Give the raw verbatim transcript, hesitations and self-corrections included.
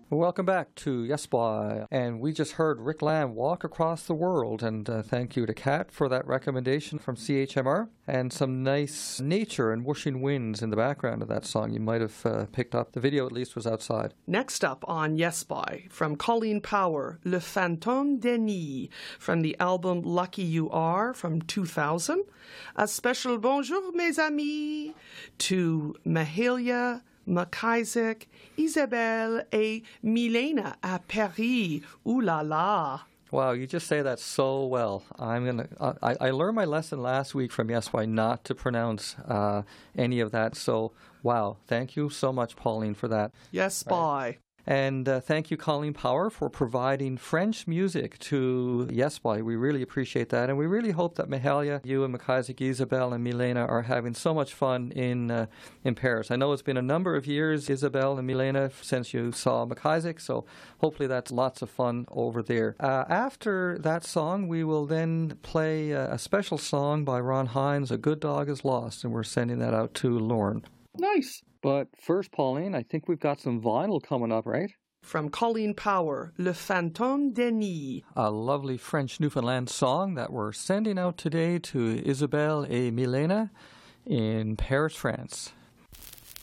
Welcome back to Yes Boy, and we just heard Rick Lamb Walk Across the World, and uh, thank you to Kat for that recommendation from C H M R, and some nice nature and whooshing winds in the background of that song. You might have uh, picked up. The video at least was outside. Next up on Yes Boy, from Colleen Power, Le Fantôme Denis, from the album Lucky You Are from two thousand. A special bonjour mes amis to Mahalia, McIsaac, Isabelle, et Milena à Paris. Ooh la la. Wow, you just say that so well. I'm gonna. Uh, I, I learned my lesson last week from Yes Why not to pronounce uh, any of that. So, wow, thank you so much, Pauline, for that. Yes, bye. And uh, thank you, Colleen Power, for providing French music to Yes Boy. We really appreciate that. And we really hope that Mahalia, you and McIsaac, Isabel, and Milena are having so much fun in uh, in Paris. I know it's been a number of years, Isabel and Milena, since you saw McIsaac, so hopefully that's lots of fun over there. Uh, after that song, we will then play a, a special song by Ron Hynes, A Good Dog Is Lost, and we're sending that out to Lauren. Nice. But first, Pauline, I think we've got some vinyl coming up, right? From Colleen Power, Le Fantôme Denis. A lovely French Newfoundland song that we're sending out today to Isabelle et Milena in Paris, France.